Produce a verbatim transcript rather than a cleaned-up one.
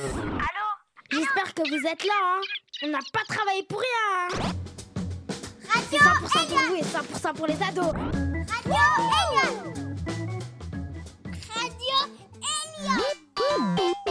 Allô? J'espère que vous êtes là, hein. On n'a pas travaillé pour rien, hein. C'est Radio cent pour cent pour Eliane. vous et cent pour cent pour les ados. Radio Eliane.